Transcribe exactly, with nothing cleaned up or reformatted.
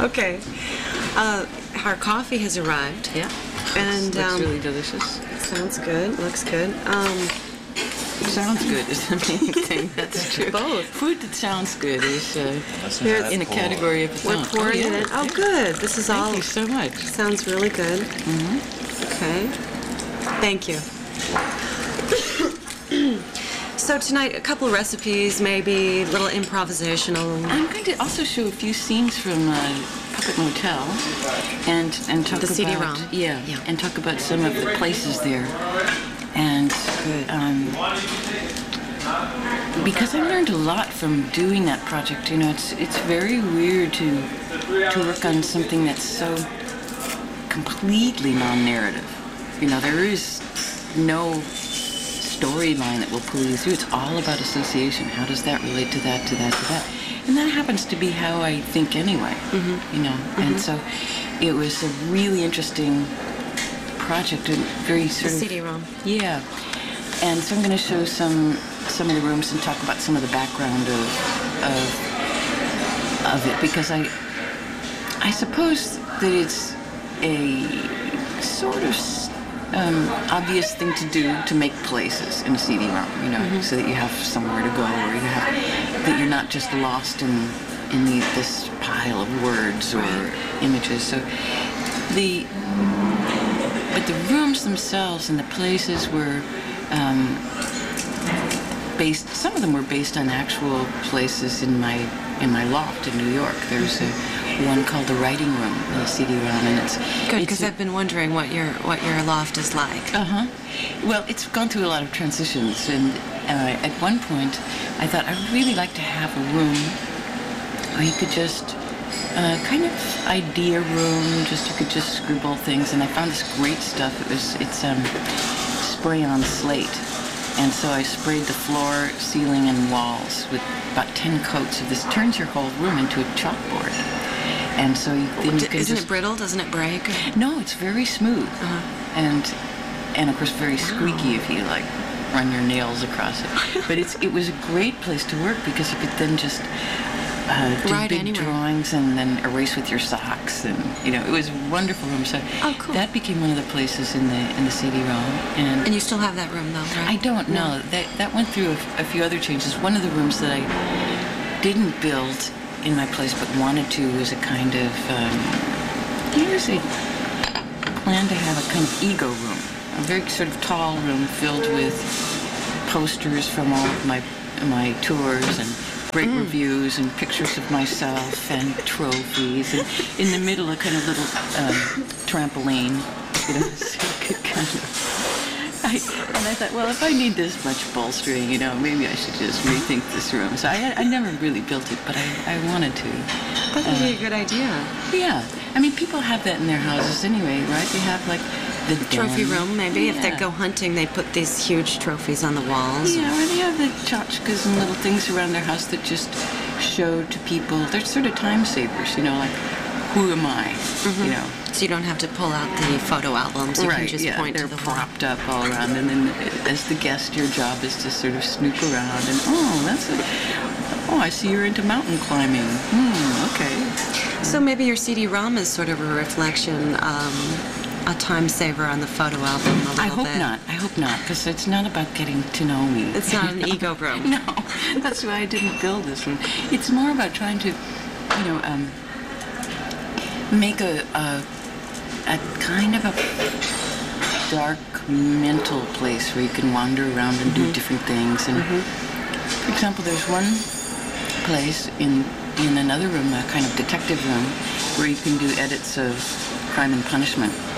Okay. Uh, our coffee has arrived. Yeah. And looks um, really delicious. sounds good. Looks good. Um, Sounds good is the main thing. That's true. Both. Food that sounds good is uh, Here, in a category of its we're own. pouring oh, it yeah. in. Oh, good. This is Thank all. you so much. Sounds really good. Mm-hmm. Okay. Thank you. So tonight, a couple of recipes, maybe a little improvisational. I'm going to also show a few scenes from uh, Puppet Motel, and and talk The about C D ROM. Yeah, Yeah. and talk about some of the places there, and Good. um, because I learned a lot from doing that project. You know, it's it's very weird to to work on something that's so completely non-narrative. You know, there is no storyline that will pull you through. It's all about association. How does that relate to that, to that, to that? And that happens to be how I think anyway. Mm-hmm. You know, Mm-hmm. and so it was a really interesting project and very The sort of C D ROM. yeah. And so I'm going to show some some of the rooms and talk about some of the background of of of it, because I I suppose that it's a sort of um, obvious thing to do to make places in a C D ROM, you know, Mm-hmm. so that you have somewhere to go, or you have that you're not just lost in in the, this pile of words or Right. images. So the but the rooms themselves and the places were um, based. Some of them were based on actual places in my in my loft in New York. There's a one called the Writing Room in the C D ROM, and it's Good, it's because a- I've been wondering what your what your loft is like. Uh-huh. Well, it's gone through a lot of transitions, and uh, at one point I thought I'd really like to have a room where you could just uh, kind of idea room, just you could just scribble things, and I found this great stuff. It was it's um, spray on slate, and so I sprayed the floor, ceiling, and walls with about ten coats of this. Turns your whole room into a chalkboard. And so you, then you can Isn't just... it brittle? Doesn't it break? No, it's very smooth. Uh-huh. And, and of course, very squeaky if you, like, run your nails across it. But it's it was a great place to work because you could then just uh, do Write big anywhere. drawings and then erase with your socks. And, you know, it was a wonderful room. So Oh, cool. that became one of the places in the in the C D ROM. And, And you still have that room, though, right? I don't know. That, that went through a, a few other changes. One of the rooms that I didn't build in my place but wanted to was a kind of, um, here's a plan to have a kind of ego room, a very sort of tall room filled with posters from all of my my tours and great Mm. reviews and pictures of myself and trophies, and in the middle a kind of little um, trampoline, you know, so you could kind of. I, and I thought, well, if I need this much bolstering, you know, maybe I should just rethink this room. So I, I never really built it, but I, I wanted to. That would be a good idea. Yeah. I mean, people have that in their houses anyway, right? They have, like, the Trophy den. room, maybe. If they Yeah. go hunting, they put these huge trophies on the walls. Yeah, or they have the tchotchkes and little things around their house that just show to people. They're sort of time savers, you know, like, who am I? Mm-hmm. You know. So you don't have to pull out the photo albums. You can Right, just yeah, point they're to the wall. propped up all around, and then as the guest, your job is to sort of snoop around and, oh, that's a, oh, I see you're into mountain climbing. Hmm, okay. So maybe your C D ROM is sort of a reflection, um, a time saver on the photo album a little I hope bit. not. I hope not, because it's not about getting to know me. It's not an ego room. No, that's why I didn't build this one. It's more about trying to, you know, um, make a, a a kind of a dark mental place where you can wander around and Mm-hmm. do different things. And for example, there's one place in in another room, a kind of detective room, where you can do edits of Crime and Punishment.